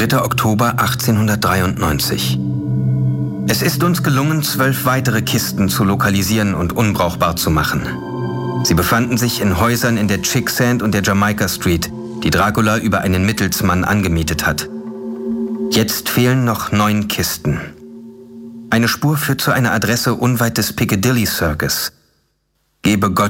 4. Oktober 1893. Es ist uns gelungen, 12 weitere Kisten zu lokalisieren und unbrauchbar zu machen. Sie befanden sich in Häusern in der Chicksand und der Jamaica Street, die Dracula über einen Mittelsmann angemietet hat. Jetzt fehlen noch 9 Kisten. Eine Spur führt zu einer Adresse unweit des Piccadilly Circus. Gebe Gott